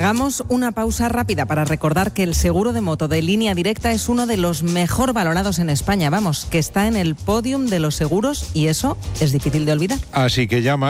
Hagamos una pausa rápida para recordar que el seguro de moto de Línea Directa es uno de los mejor valorados en España. Vamos, que está en el podium de los seguros y eso es difícil de olvidar. Así que llama